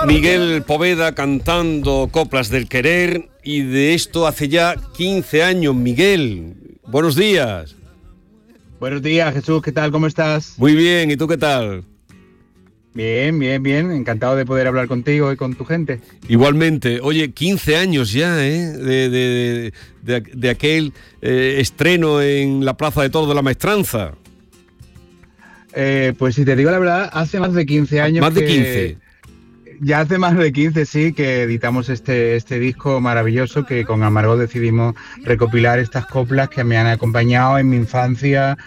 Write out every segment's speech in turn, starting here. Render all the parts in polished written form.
Miguel Poveda cantando Coplas del Querer, y de esto hace ya 15 años. Miguel, buenos días. Buenos días, Jesús, ¿qué tal? ¿Cómo estás? Muy bien, ¿y tú qué tal? Bien, encantado de poder hablar contigo y con tu gente. Igualmente. Oye, 15 años ya, de aquel estreno en la Plaza de Toros de la Maestranza. Pues si te digo la verdad, hace más de 15 años. Más de 15. Ya hace más de 15, sí, que editamos este disco maravilloso, que con Amargós decidimos recopilar estas coplas que me han acompañado en mi infancia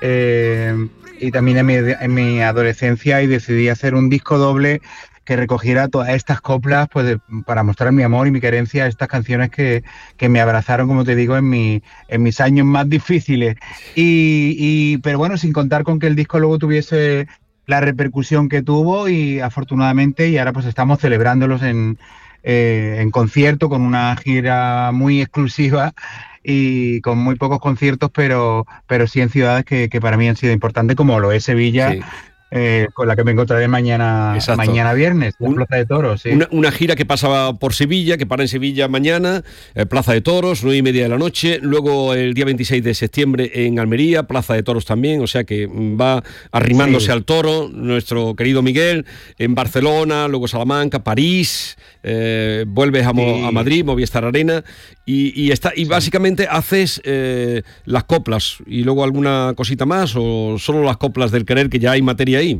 y también en mi adolescencia, y decidí hacer un disco doble que recogiera todas estas coplas, pues para mostrar mi amor y mi querencia a estas canciones que me abrazaron, como te digo, en mis años más difíciles. Pero bueno, sin contar con que el disco luego tuviese la repercusión que tuvo, y afortunadamente, y ahora pues estamos celebrándolos en concierto, con una gira muy exclusiva y con muy pocos conciertos, pero sí en ciudades que para mí han sido importantes, como lo es Sevilla. Sí. Con la que me encontraré mañana viernes, en Plaza de Toros. Sí. Una gira que pasa por Sevilla, que para en Sevilla mañana, Plaza de Toros, 9:30 de la noche, luego el día 26 de septiembre en Almería, Plaza de Toros también, o sea que va arrimándose al toro nuestro querido Miguel, en Barcelona, luego Salamanca, París, vuelves a Madrid, Movistar Arena, y básicamente haces las coplas, y luego alguna cosita más, o solo las coplas del querer, que ya hay materia ahí.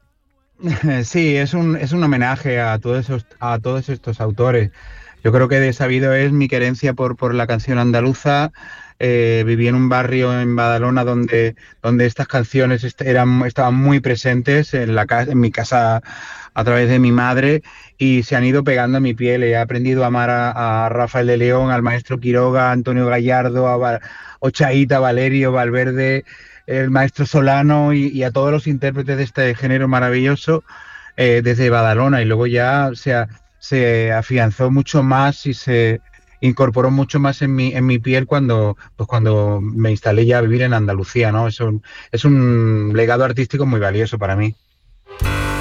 Sí, es un homenaje a todos estos autores. Yo creo que de sabido es mi querencia por la canción andaluza. Viví en un barrio en Badalona donde estas canciones estaban muy presentes en mi casa a través de mi madre, y se han ido pegando a mi piel. He aprendido a amar a Rafael de León, al maestro Quiroga, a Antonio Gallardo, a Ochaíta, Valerio, Valverde, el maestro Solano, y a todos los intérpretes de este género maravilloso desde Badalona, y luego ya se afianzó mucho más y se incorporó mucho más en mi piel cuando me instalé ya a vivir en Andalucía, ¿no? Es un legado artístico muy valioso para mí.